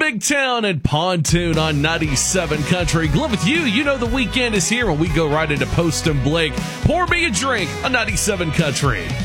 Big Town and Pontoon on 97 Country. Glenn with you. You know the weekend is here when we go right into Post and Blake. Pour me a drink on 97 Country.